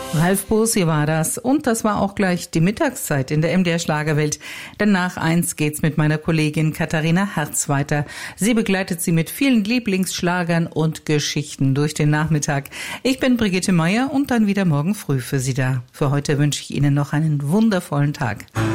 Ralf Bosi war das. Und das war auch gleich die Mittagszeit in der MDR Schlagerwelt. Denn nach 1 geht's mit meiner Kollegin Katharina Herz weiter. Sie begleitet Sie mit vielen Lieblingsschlagern und Geschichten durch den Nachmittag. Ich bin Brigitte Meier und dann wieder morgen früh für Sie da. Für heute wünsche ich Ihnen noch einen wundervollen Tag.